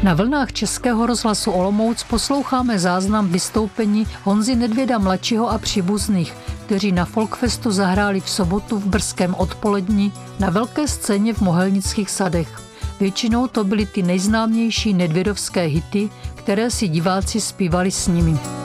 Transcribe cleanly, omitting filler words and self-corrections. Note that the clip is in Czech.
Na vlnách Českého rozhlasu Olomouc posloucháme záznam vystoupení Honzy Nedvěda mladšího a příbuzných, kteří na Folkfestu zahráli v sobotu v brzkém odpoledni na velké scéně v Mohelnických sadech. Většinou to byly ty nejznámější nedvědovské hity, které si diváci zpívali s nimi.